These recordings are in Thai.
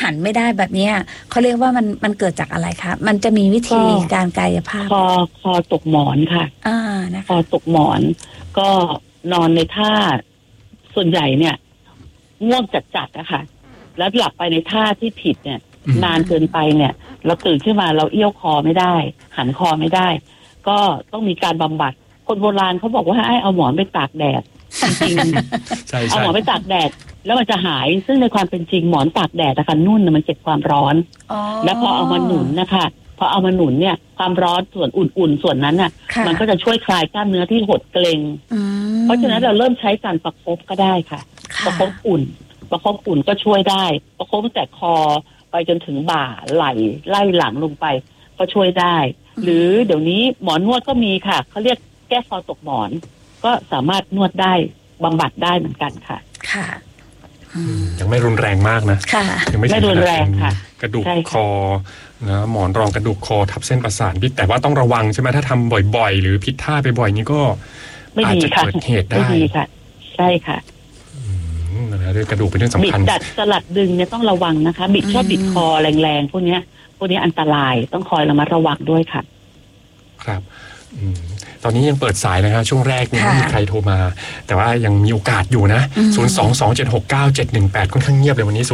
หันไม่ได้แบบนี้เขาเรียกว่ามันเกิดจากอะไรคะมันจะมีวิธีการกายภาพคอตกหมอนค่ะคอตกหมอนก็นอนในท่าส่วนใหญ่เนี่ยง่วงจัดๆนะคะแล้วหลับไปในท่าที่ผิดเนี่ยนานเกินไปเนี่ยเราตื่นขึ้นมาเราเอี้ยวคอไม่ได้หันคอไม่ได้ก็ต้องมีการบำบัดคนโบราณเขาบอกว่าให้เอาหมอนไปตากแดดจริงๆเอาหมอนไปตากแดดแล้วมันจะหายซึ่งในความเป็นจริงหมอนตากแดดนะคะนุ่นมันเก็บความร้อนแล้วพอเอามาหนุนนะคะพอเอามาหนุนเนี่ยความร้อนส่วนอุ่นๆส่วนนั้นน่ะมันก็จะช่วยคลายกล้ามเนื้อที่หดเกร็งเพราะฉะนั้นเราเริ่มใช้การประคบก็ได้ค่ะประคบอุ่นก็ช่วยได้ประคบตั้งแต่คอไปจนถึงบ่าไหล่ไล่หลังลงไปก็ช่วยได้หรือเดี๋ยวนี้หมอนวดก็มีค่ะเขาเรียกแก้คอตกหมอนก็สามารถนวดได้บำบัดได้เหมือนกันค่ะค่ะยังไม่รุนแรงมากนะยังไม่รุนแรงค่ะกระดูกคอนะหมอนรองกระดูกคอทับเส้นประสาทแต่ว่าต้องระวังใช่ไหมถ้าทำบ่อยๆหรือผิดท่าไปบ่อยนี้ก็อาจจะเกิดเหตุได้ไม่ดีค่ะใช่ค่ะเรื่องกระดูกเป็นเรื่องสำคัญบิดดัดสลัดดึงเนี่ยต้องระวังนะคะบิดชอบบิดคอแรงๆพวกนี้อันตรายต้องคอยระมัดระวังด้วยค่ะครับตอนนี้ยังเปิดสายนะครับช่วงแรกยังไม่มีใครโทรมาแต่ว่ายังมีโอกาสอยู่นะ022769718ค่อนข้างเงียบเลยวันนี้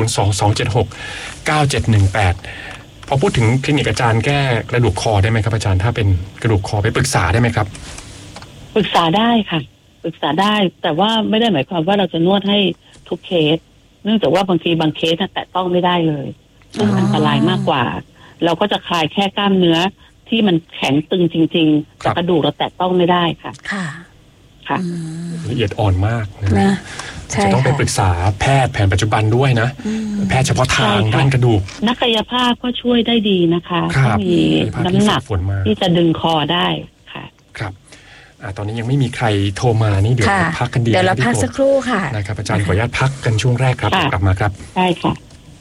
022769718พอพูดถึงคลินิกอาจารย์แก้กระดูกคอได้ไหมครับอาจารย์ถ้าเป็นกระดูกคอไปปรึกษาได้ไหมครับปรึกษาได้ค่ะปรึกษาได้แต่ว่าไม่ได้หมายความว่าเราจะนวดให้ทุกเคสเนื่องจากว่าบางเคสแตะต้องไม่ได้เลยซึ่งอันตรายมากกว่าเราก็จะคลายแค่กล้ามเนื้อที่มันแข็งตึงจริงๆแต่กระดูกเราแตะต้องไม่ได้ค่ะค่ะละเอียดอ่อนมากนะจะต้องไปปรึกษาแพทย์แผนปัจจุบันด้วยนะแพทย์เฉพาะทางด้านกระดูกนักกายภาพก็ช่วยได้ดีนะคะถ้ามีน้ำหนักที่จะดึงคอได้ค่ะครับตอนนี้ยังไม่มีใครโทรมานี่เดี๋ยวพักกันดีเดี๋ยวเราพักสักครู่ค่ะนะครับอาจารย์ขออนุญาตพักกันช่วงแรกครับกลับมาครับใช่ค่ะ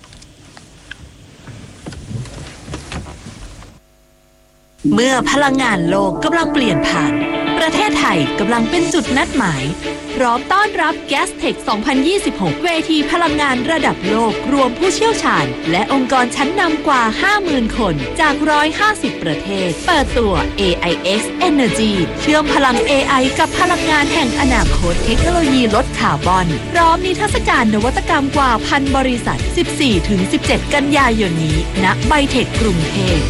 เมื่อพลังงานโลกกำลังเปลี่ยนผ่านประเทศไทยกำลังเป็นจุดนัดหมายพร้อมต้อนรับ Gastech 2026 เวทีพลังงานระดับโลกรวมผู้เชี่ยวชาญและองค์กรชั้นนำกว่า 50,000 คนจาก150 ประเทศเปิดตัว AIX Energy เชื่อมพลัง AI กับพลังงานแห่งอนาคตเทคโนโลยีลดคาร์บอนพร้อมนิทรรศการนวัตกรรมกว่า 1,000 บริษัท 14-17 กันยายนนี้ณไบเทคกรุงเทพ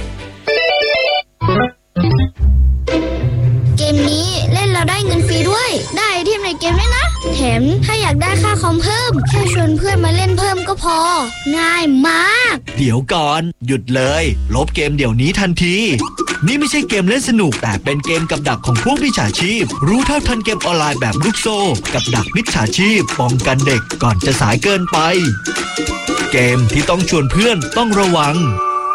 เกมนี้เล่นแล้วได้เงินฟรีด้วยได้ไอเทมในเกมด้วยนะแถมถ้าอยากได้ค่าคอมเพิ่มแค่ชวนเพื่อนมาเล่นเพิ่มก็พอง่ายมากเดี๋ยวก่อนหยุดเลยลบเกมเดี๋ยวนี้ทันทีนี่ไม่ใช่เกมเล่นสนุกแต่เป็นเกมกับดักของพวกมิจฉาชีพรู้เท่าทันเกมออนไลน์แบบลูกโซ่กับดักมิจฉาชีพป้องกันเด็กก่อนจะสายเกินไปเกมที่ต้องชวนเพื่อนต้องระวัง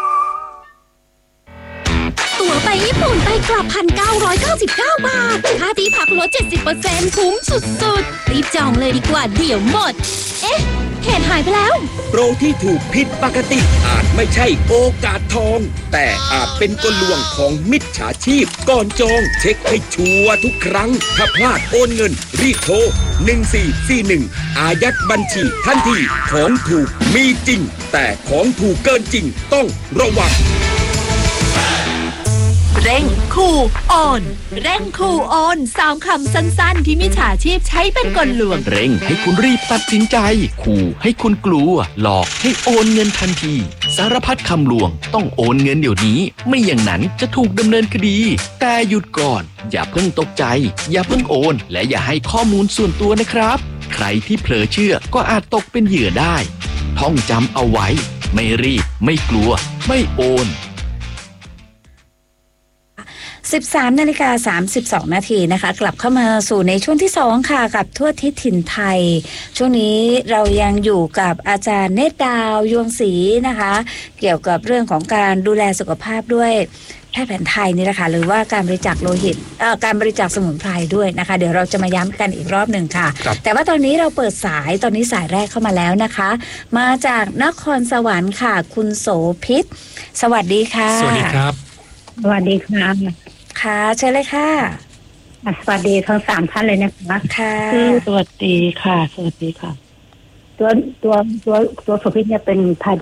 ตั๋วไปญี่ปุ่นไปกลับ 1,999 บาทค่าที่พักลด 70% คุ้มสุดๆรีบจองเลยดีกว่าเดี๋ยวหมดเอ๊ะเหตุหายไปแล้วโปรที่ถูกผิดปกติอาจไม่ใช่โอกาสทองแต่อาจเป็นกลลวงของมิจฉาชีพก่อนจองเช็คให้ชัวร์ทุกครั้งถ้าพลาดโอนเงินรีบโทร1441อายัดบัญชีทันทีของถูกมีจริงแต่ของถูกเกินจริงต้องระวังเร่งคูออนเร่งคูออน3 คำสั้นๆที่มิจฉาชีพใช้เป็นกลลวงเร่งให้คุณรีบตัดสินใจขู่ให้คุณกลัวหลอกให้โอนเงินทันทีสารพัดคำลวงต้องโอนเงินเดี๋ยวนี้ไม่อย่างนั้นจะถูกดำเนินคดีแต่หยุดก่อนอย่าเพิ่งตกใจอย่าเพิ่งโอนและอย่าให้ข้อมูลส่วนตัวนะครับใครที่เผลอเชื่อก็อาจตกเป็นเหยื่อได้ท่องจำเอาไว้ไม่รีบไม่กลัวไม่โอน 13:32 นาทีนะคะกลับเข้ามาสู่ในช่วงที่2ค่ะกับทั่วทิศถิ่นไทยช่วงนี้เรายังอยู่กับอาจารย์เนตรดาวยวงศรีนะคะเกี่ยวกับเรื่องของการดูแลสุขภาพด้วยแพทย์แผนไทยนี่แหละค่ะหรือว่าการบริจาคโลหิตการบริจาคสมุนไพรด้วยนะคะเดี๋ยวเราจะมาย้ำกันอีกรอบหนึ่งค่ะแต่ว่าตอนนี้เราเปิดสายตอนนี้สายแรกเข้ามาแล้วนะคะมาจากนครสวรรค์ค่ะคุณโสภิตสวัสดีค่ะสวัสดีครับสวัสดีค่ะค่ะเชิญเลยค่ะสวัสดีทั้ง3ท่านเลยนะคะค่ะสวัสดีค่ะสวัสดีค่ะตัวโสภิตเนี่ยเป็น